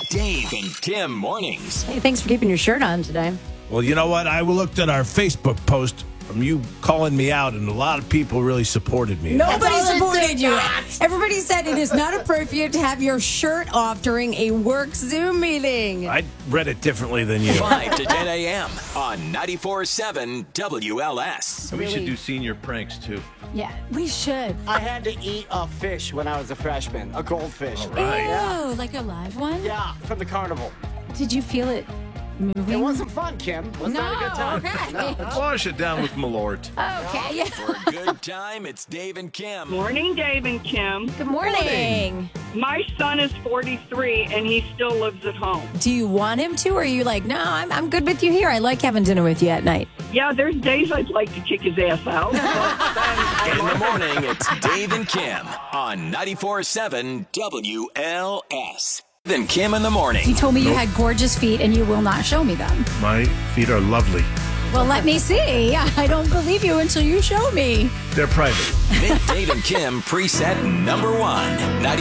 Dave and Kim mornings. Hey, thanks for keeping your shirt on today. Well, you know what? I looked at our Facebook post from you calling me out, and a lot of people really supported me. Nobody supported you. Everybody said it is not appropriate to have your shirt off during a work Zoom meeting. I read it differently than you. 5 to 10 a.m. on 94.7 WLS. We should do senior pranks, too. Yeah, we should. I had to eat a fish when I was a freshman, a goldfish. All right. Ew, like a live one? Yeah, from the carnival. Did you feel it moving? It wasn't fun, Kim. Was that a good time? Okay. Wash it down with Malort. Okay, yeah. For a good time, it's Dave and Kim. Morning, Dave and Kim. Good morning. My son is 43 and he still lives at home. Do you want him to, or are you like, no, I'm good with you here. I like having dinner with you at night. Yeah, there's days I'd like to kick his ass out. In the morning, it's Dave and Kim on 94.7 WLS. Then Kim in the morning. You told me you had gorgeous feet and you will not show me them. My feet are lovely. Well, let me see. I don't believe you until you show me. They're private. Make Dave and Kim preset number 1.